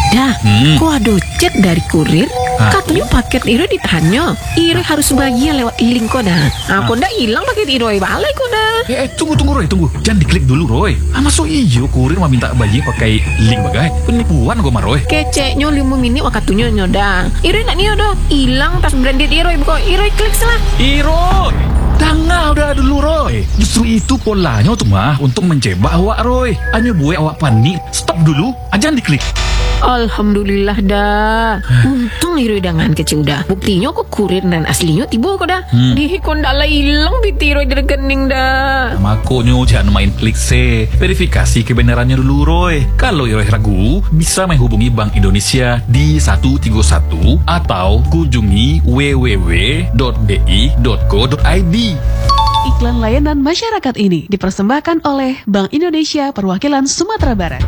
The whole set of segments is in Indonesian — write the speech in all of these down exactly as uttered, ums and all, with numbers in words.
Dah, Hmm. ku ada chat dari kurir, Ah. katanya paket iro ditanya, iro harus bagian lewat link kok dah. Aku ndak hilang paket iro balik kok dah. Eh, eh, tunggu, tunggu Roy, tunggu. Jangan diklik dulu, Roy. Ah, masuk iyo kurir mah minta bayi pakai link bagai. Penipuan gue mah, Roy. Keceknya lima menit wakatunya nyoda. Iro nak niyo dah, hilang tas branded iro buka iro klik salah. Iro, tanggal udah dulu, Roy. Justru itu polanya tuh mah untuk mencebak awak, Roy. Hanya buat awak panik. Stop dulu, aja diklik. Alhamdulillah dah. Untung iro dengan kecil dah. Buktinya kok kurir dan aslinya tiba kok dah. Hmm. Di kon dak lah hilang biti iro dari rekening dah. Makanya jangan main klik se. Verifikasi kebenarannya dulu, Roy. Kalau Roy ragu, bisa menghubungi Bank Indonesia di satu tiga satu atau kunjungi w w w dot b i dot co dot i d. Iklan layanan masyarakat ini dipersembahkan oleh Bank Indonesia Perwakilan Sumatera Barat.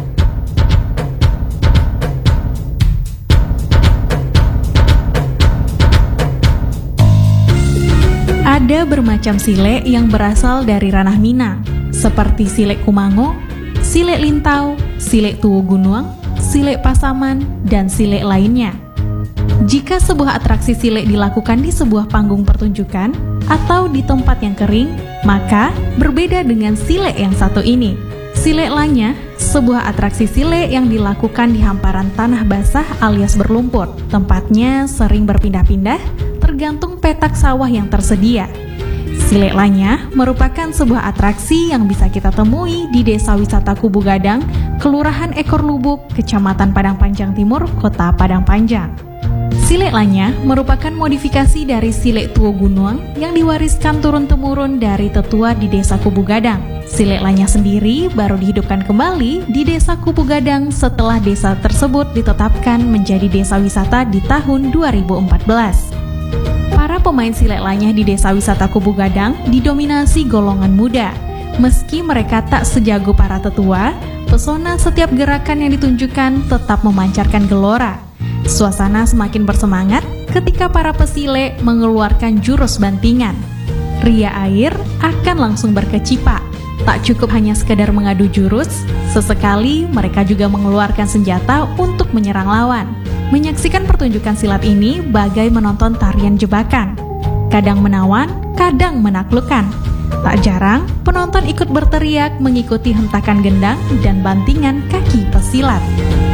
Ada bermacam sile yang berasal dari ranah Minang, seperti sile Kumango, sile Lintau, sile Tuwo Gunuang, sile Pasaman, dan sile lainnya. Jika sebuah atraksi sile dilakukan di sebuah panggung pertunjukan atau di tempat yang kering, maka berbeda dengan sile yang satu ini. Sile lainnya, sebuah atraksi sile yang dilakukan di hamparan tanah basah alias berlumpur. Tempatnya sering berpindah-pindah, tergantung petak sawah yang tersedia. Sile lainnya merupakan sebuah atraksi yang bisa kita temui di Desa Wisata Kubu Gadang, Kelurahan Ekor Lubuk, Kecamatan Padang Panjang Timur, Kota Padang Panjang. Sile lainnya merupakan modifikasi dari sile Tuwo Gunuang yang diwariskan turun-temurun dari tetua di Desa Kubu Gadang. Sile lainnya sendiri baru dihidupkan kembali di Desa Kubu Gadang setelah desa tersebut ditetapkan menjadi desa wisata di tahun dua ribu empat belas. Para pemain sile lainnya di Desa Wisata Kubu Gadang didominasi golongan muda. Meski mereka tak sejago para tetua, pesona setiap gerakan yang ditunjukkan tetap memancarkan gelora. Suasana semakin bersemangat ketika para pesile mengeluarkan jurus bantingan. Ria air akan langsung berkecipak. Tak cukup hanya sekedar mengadu jurus, sesekali mereka juga mengeluarkan senjata untuk menyerang lawan. Menyaksikan pertunjukan silat ini bagai menonton tarian jebakan. Kadang menawan, kadang menaklukkan. Tak jarang, penonton ikut berteriak mengikuti hentakan gendang dan bantingan kaki pesilat.